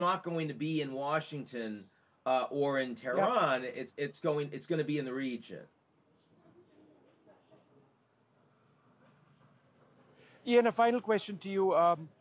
not going to be in Washington or in Yeah. Tehran. It's going to be in the region. Ian, a final question to you.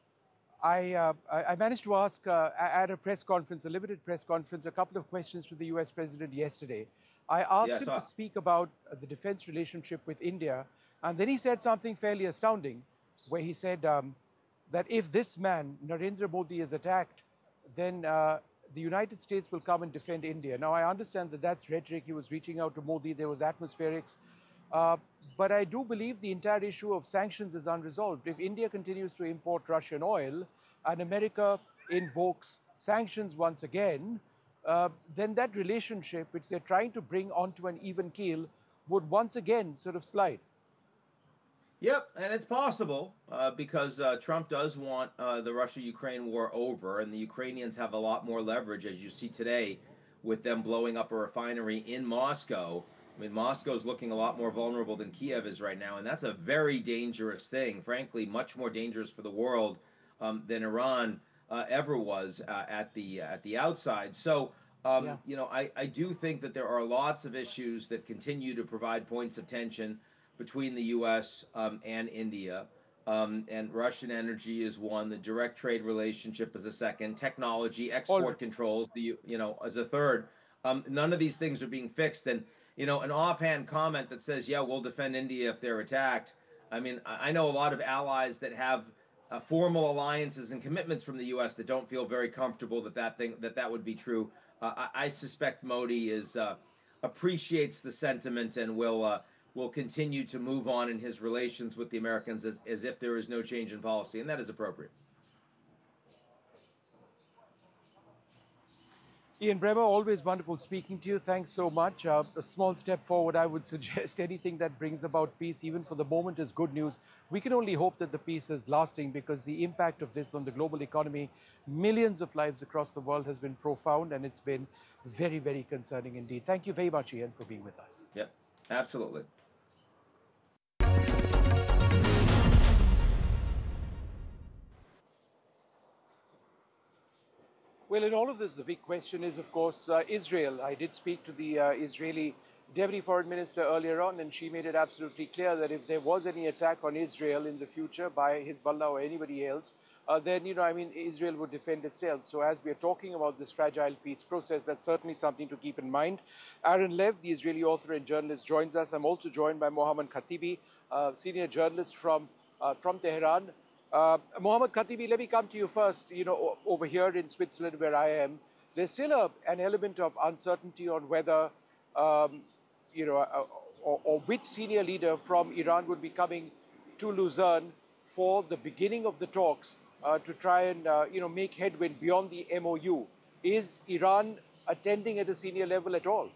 I managed to ask at a press conference, a limited press conference, a couple of questions to the US president yesterday. I asked Yes. him to speak about the defense relationship with India, and then he said something fairly astounding, where he said that if this man, Narendra Modi, is attacked, then the United States will come and defend India. Now, I understand that that's rhetoric. He was reaching out to Modi. There was atmospherics. Uh, but I do believe the entire issue of sanctions is unresolved. If India continues to import Russian oil and America invokes sanctions once again, then that relationship, which they're trying to bring onto an even keel, would once again sort of slide. Yep, and it's possible because Trump does want the Russia-Ukraine war over, and the Ukrainians have a lot more leverage, as you see today, with them blowing up a refinery in Moscow. I mean, Moscow's looking a lot more vulnerable than Kiev is right now, and that's a very dangerous thing. Frankly, much more dangerous for the world than Iran ever was at the outside. So, Yeah. I do think that there are lots of issues that continue to provide points of tension between the U.S. And India. And Russian energy is one. The direct trade relationship is a second. Technology, All right. export controls, as a third. None of these things are being fixed. And an offhand comment that says, "Yeah, we'll defend India if they're attacked." I mean, I know a lot of allies that have formal alliances and commitments from the U.S. that don't feel very comfortable that would be true. I suspect Modi appreciates the sentiment and will continue to move on in his relations with the Americans as if there is no change in policy, and that is appropriate. Ian Bremmer, always wonderful speaking to you. Thanks so much. A small step forward, I would suggest anything that brings about peace, even for the moment, is good news. We can only hope that the peace is lasting because the impact of this on the global economy, millions of lives across the world, has been profound, and it's been very, very concerning indeed. Thank you very much, Ian, for being with us. Yep, absolutely. Well, in all of this, the big question is, of course, Israel. I did speak to the Israeli Deputy Foreign Minister earlier on, and she made it absolutely clear that if there was any attack on Israel in the future by Hezbollah or anybody else, then, Israel would defend itself. So as we are talking about this fragile peace process, that's certainly something to keep in mind. Aaron Lev, the Israeli author and journalist, joins us. I'm also joined by Mohammad Khatibi, senior journalist from Tehran. Mohammad Khatibi, let me come to you first. Over here in Switzerland, where I am, there's still an element of uncertainty on whether, or which senior leader from Iran would be coming to Luzerne for the beginning of the talks to try and, make headway beyond the MOU. Is Iran attending at a senior level at all?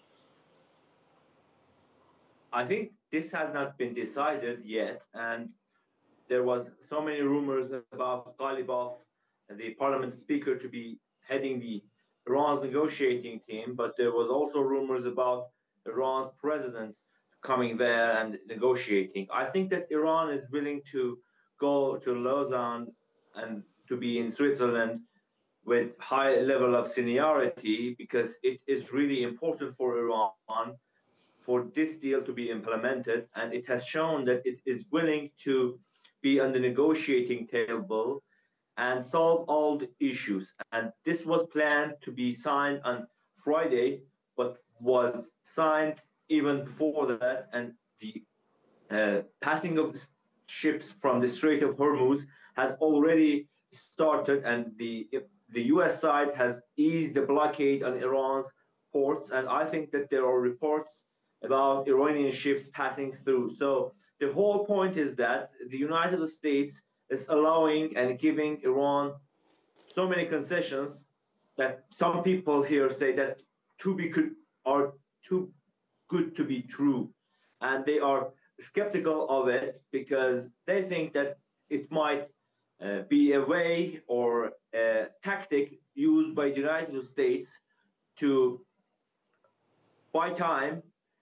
I think this has not been decided yet, and there was so many rumors about Ghalibaf, the parliament speaker, to be heading the Iran's negotiating team, but there was also rumors about Iran's president coming there and negotiating. I think that Iran is willing to go to Lausanne and to be in Switzerland with high level of seniority because it is really important for Iran for this deal to be implemented, and it has shown that it is willing to be on the negotiating table and solve all the issues. And this was planned to be signed on Friday, but was signed even before that. And the passing of ships from the Strait of Hormuz has already started, and the U.S. side has eased the blockade on Iran's ports. And I think that there are reports about Iranian ships passing through. So the whole point is that the United States is allowing and giving Iran so many concessions that some people here say that are too good to be true. And they are skeptical of it because they think that it might be a way or a tactic used by the United States to buy time,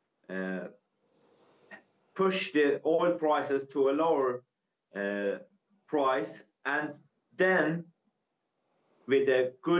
push the oil prices to a lower price, and then with a good